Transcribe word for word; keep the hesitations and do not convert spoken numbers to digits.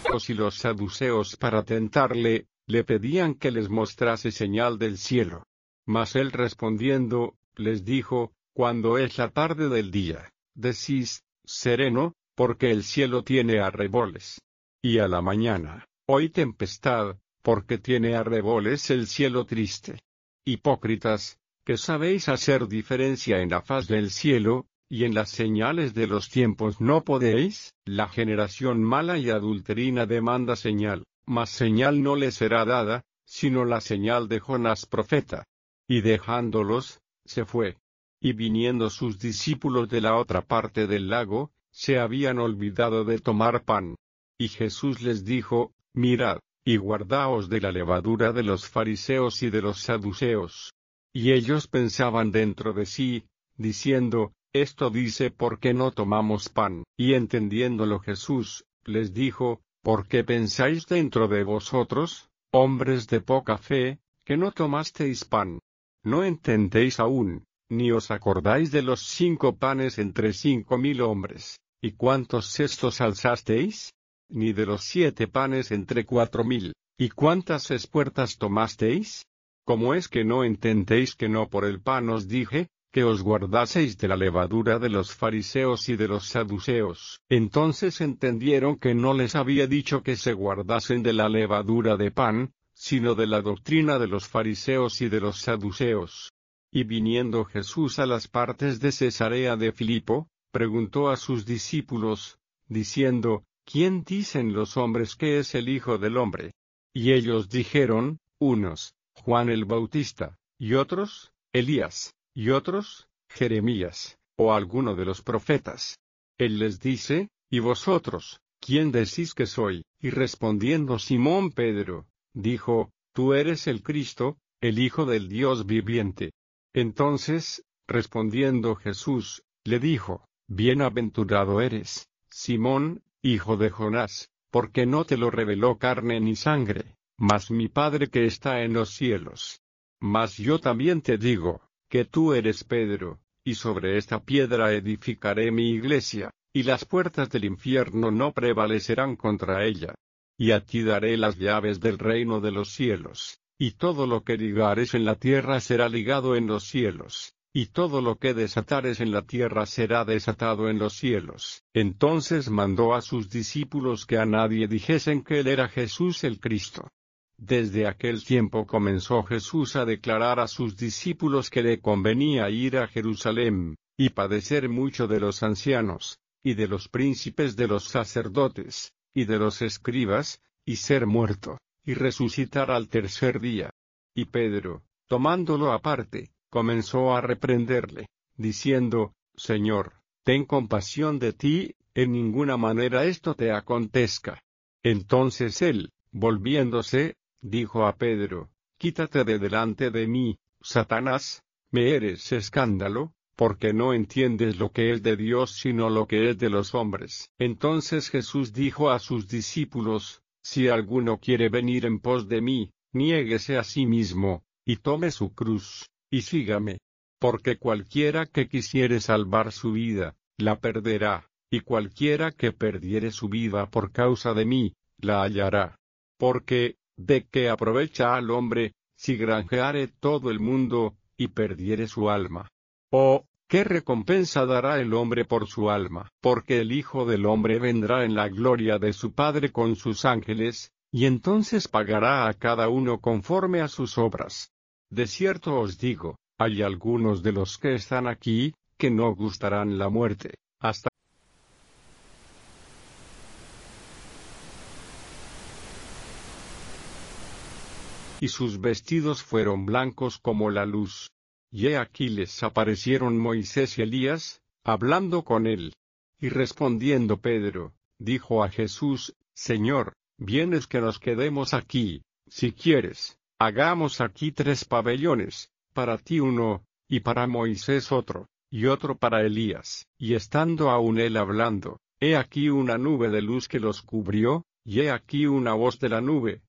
y los saduceos para tentarle, le pedían que les mostrase señal del cielo. Mas él respondiendo, les dijo, cuando es la tarde del día, decís, sereno, porque el cielo tiene arreboles. Y a la mañana, hoy tempestad, porque tiene arreboles el cielo triste. Hipócritas, que sabéis hacer diferencia en la faz del cielo, y en las señales de los tiempos no podéis. La generación mala y adulterina demanda señal, mas señal no le será dada, sino la señal de Jonás profeta. Y dejándolos, se fue. Y viniendo sus discípulos de la otra parte del lago, se habían olvidado de tomar pan. Y Jesús les dijo, mirad, y guardaos de la levadura de los fariseos y de los saduceos. Y ellos pensaban dentro de sí, diciendo, esto dice ¿por qué no tomamos pan? Y entendiéndolo Jesús, les dijo, ¿por qué pensáis dentro de vosotros, hombres de poca fe, que no tomasteis pan? ¿No entendéis aún, ni os acordáis de los cinco panes entre cinco mil hombres, y cuántos cestos alzasteis? Ni de los siete panes entre cuatro mil, ¿y cuántas espuertas tomasteis? ¿Cómo es que no entendéis que no por el pan os dije, que os guardaseis de la levadura de los fariseos y de los saduceos? Entonces entendieron que no les había dicho que se guardasen de la levadura de pan, sino de la doctrina de los fariseos y de los saduceos. Y viniendo Jesús a las partes de Cesarea de Filipo, preguntó a sus discípulos, diciendo, ¿quién dicen los hombres que es el Hijo del Hombre? Y ellos dijeron, unos, Juan el Bautista, y otros, Elías, y otros, Jeremías, o alguno de los profetas. Él les dice, ¿y vosotros, quién decís que soy? Y respondiendo Simón Pedro, dijo, tú eres el Cristo, el Hijo del Dios viviente. Entonces, respondiendo Jesús, le dijo, bienaventurado eres, Simón, hijo de Jonás, porque no te lo reveló carne ni sangre, mas mi Padre que está en los cielos. Mas yo también te digo, que tú eres Pedro, y sobre esta piedra edificaré mi iglesia, y las puertas del infierno no prevalecerán contra ella. Y a ti daré las llaves del reino de los cielos, y todo lo que ligares en la tierra será ligado en los cielos, y todo lo que desatares en la tierra será desatado en los cielos. Entonces mandó a sus discípulos que a nadie dijesen que él era Jesús el Cristo. Desde aquel tiempo comenzó Jesús a declarar a sus discípulos que le convenía ir a Jerusalén, y padecer mucho de los ancianos, y de los príncipes de los sacerdotes, y de los escribas, y ser muerto, y resucitar al tercer día. Y Pedro, tomándolo aparte, comenzó a reprenderle, diciendo, Señor, ten compasión de ti, en ninguna manera esto te acontezca. Entonces él, volviéndose, dijo a Pedro, quítate de delante de mí, Satanás, me eres escándalo, porque no entiendes lo que es de Dios sino lo que es de los hombres. Entonces Jesús dijo a sus discípulos, si alguno quiere venir en pos de mí, niéguese a sí mismo, y tome su cruz, y sígame. Porque cualquiera que quisiere salvar su vida, la perderá, y cualquiera que perdiere su vida por causa de mí, la hallará. Porque, ¿de qué aprovecha al hombre, si granjeare todo el mundo, y perdiere su alma? ¿O, qué recompensa dará el hombre por su alma? Porque el Hijo del Hombre vendrá en la gloria de su Padre con sus ángeles, y entonces pagará a cada uno conforme a sus obras. De cierto os digo, hay algunos de los que están aquí, que no gustarán la muerte, hasta y sus vestidos fueron blancos como la luz. Y he aquí les aparecieron Moisés y Elías, hablando con él. Y respondiendo Pedro, dijo a Jesús, Señor, vienes que nos quedemos aquí, si quieres, hagamos aquí tres pabellones, para ti uno, y para Moisés otro, y otro para Elías. Y estando aún él hablando, he aquí una nube de luz que los cubrió, y he aquí una voz de la nube,